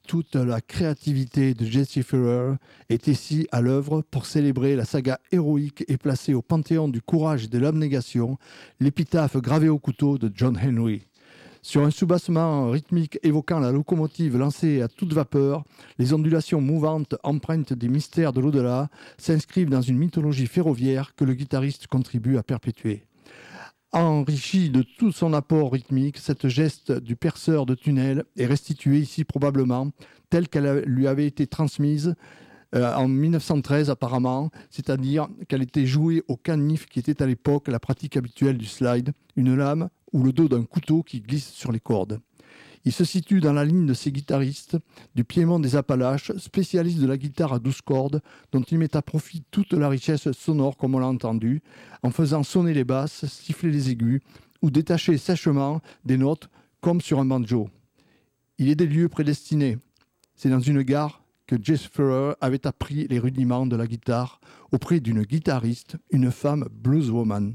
toute la créativité de Jesse Ferrer est ici à l'œuvre pour célébrer la saga héroïque et placer au panthéon du courage et de l'abnégation l'épitaphe gravée au couteau de John Henry. Sur un soubassement rythmique évoquant la locomotive lancée à toute vapeur, les ondulations mouvantes empreintes des mystères de l'au-delà s'inscrivent dans une mythologie ferroviaire que le guitariste contribue à perpétuer. Enrichi de tout son apport rythmique, cette geste du perceur de tunnel est restituée ici probablement telle qu'elle lui avait été transmise en 1913 apparemment, c'est-à-dire qu'elle était jouée au canif qui était à l'époque la pratique habituelle du slide, une lame ou le dos d'un couteau qui glisse sur les cordes. Il se situe dans la ligne de ces guitaristes du Piémont des Appalaches, spécialistes de la guitare à 12 cordes, dont il met à profit toute la richesse sonore, comme on l'a entendu, en faisant sonner les basses, siffler les aigus ou détacher sèchement des notes, comme sur un banjo. Il est des lieux prédestinés. C'est dans une gare que Jesse Ferrer avait appris les rudiments de la guitare auprès d'une guitariste, une femme blueswoman.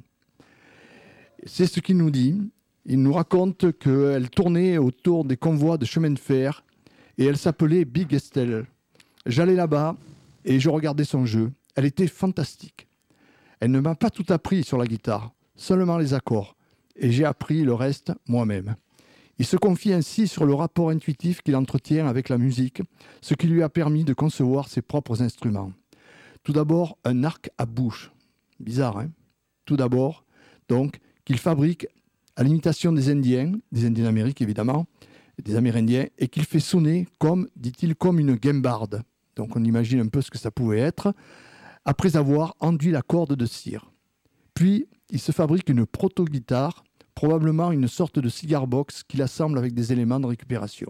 C'est ce qu'il nous dit. Il nous raconte qu'elle tournait autour des convois de chemin de fer et elle s'appelait Big Estelle. J'allais là-bas et je regardais son jeu. Elle était fantastique. Elle ne m'a pas tout appris sur la guitare, seulement les accords. Et j'ai appris le reste moi-même. Il se confie ainsi sur le rapport intuitif qu'il entretient avec la musique, ce qui lui a permis de concevoir ses propres instruments. Tout d'abord, un arc à bouche. Bizarre, hein ? Tout d'abord, donc, qu'il fabrique à l'imitation des Indiens d'Amérique évidemment, des Amérindiens, et qu'il fait sonner comme, dit-il, comme une guimbarde. Donc on imagine un peu ce que ça pouvait être, après avoir enduit la corde de cire. Puis, il se fabrique une proto-guitare, probablement une sorte de cigar box qu'il assemble avec des éléments de récupération.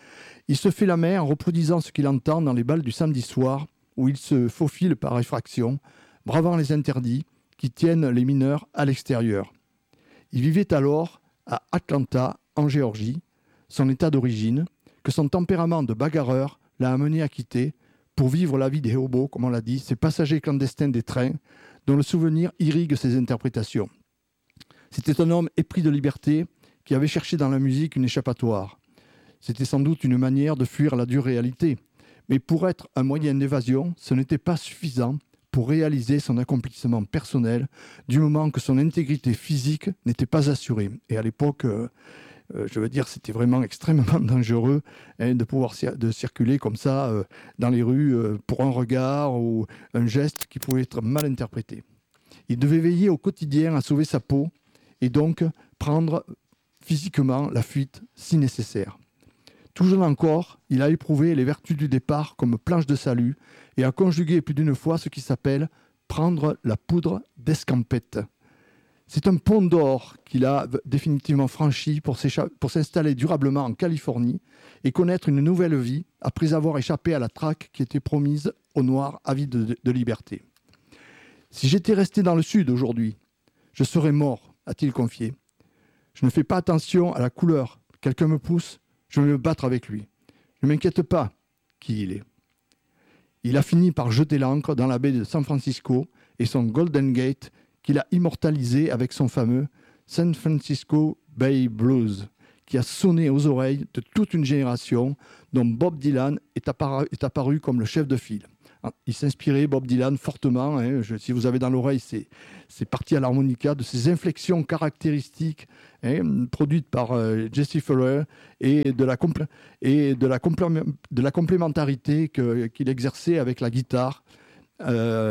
Il se fait la main en reproduisant ce qu'il entend dans les bals du samedi soir, où il se faufile par effraction, bravant les interdits qui tiennent les mineurs à l'extérieur. Il vivait alors à Atlanta, en Géorgie, son état d'origine, que son tempérament de bagarreur l'a amené à quitter pour vivre la vie des hobos, comme on l'a dit, ces passagers clandestins des trains, dont le souvenir irrigue ses interprétations. C'était un homme épris de liberté qui avait cherché dans la musique une échappatoire. C'était sans doute une manière de fuir la dure réalité, mais pour être un moyen d'évasion, ce n'était pas suffisant pour réaliser son accomplissement personnel, du moment que son intégrité physique n'était pas assurée. Et à l'époque, je veux dire, c'était vraiment extrêmement dangereux de pouvoir de circuler comme ça dans les rues pour un regard ou un geste qui pouvait être mal interprété. Il devait veiller au quotidien à sauver sa peau et donc prendre physiquement la fuite si nécessaire. Tout jeune encore, il a éprouvé les vertus du départ comme planche de salut et a conjugué plus d'une fois ce qui s'appelle prendre la poudre d'escampette. C'est un pont d'or qu'il a définitivement franchi pour s'installer durablement en Californie et connaître une nouvelle vie après avoir échappé à la traque qui était promise aux Noirs avides de liberté. « Si j'étais resté dans le Sud aujourd'hui, je serais mort », a-t-il confié. « Je ne fais pas attention à la couleur. Quelqu'un me pousse, je vais me battre avec lui. Ne m'inquiète pas qui il est. » Il a fini par jeter l'ancre dans la baie de San Francisco et son Golden Gate qu'il a immortalisé avec son fameux San Francisco Bay Blues, qui a sonné aux oreilles de toute une génération dont Bob Dylan est apparu comme le chef de file. Il s'inspirait, Bob Dylan, fortement, si vous avez dans l'oreille, c'est parti à l'harmonica, de ces inflexions caractéristiques produites par Jesse Ferrer et de la complémentarité qu'il exerçait avec la guitare.